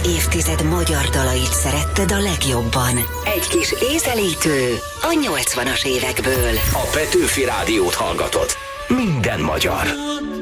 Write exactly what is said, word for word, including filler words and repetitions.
évtized magyar dalait szeretted a legjobban. Egy kis ízelítő a nyolcvanas évekből. A Petőfi Rádiót hallgatod. Minden magyar.